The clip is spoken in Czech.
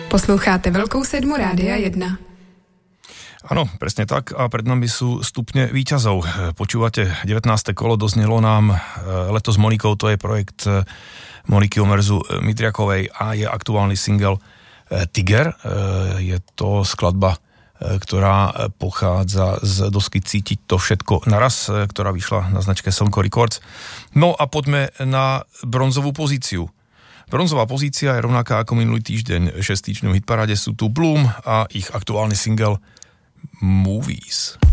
Posloucháte Velkou sedmu Rádia 1. Áno, presne tak a pred nami sú stupne víťazov. Počúvate 19. kolo, doznelo nám Leto s Monikou, to je projekt Moniky Omerzu Mitriakovej a je aktuálny single Tiger. Je to skladba, ktorá pochádza z dosky Cítiť to všetko naraz, ktorá vyšla na značke Sonko Records. No a poďme na bronzovú pozíciu. Bronzová pozícia je rovnaká ako minulý týždeň. 6-týždňov hitparáde sú tu Bloom a ich aktuálny single Movies.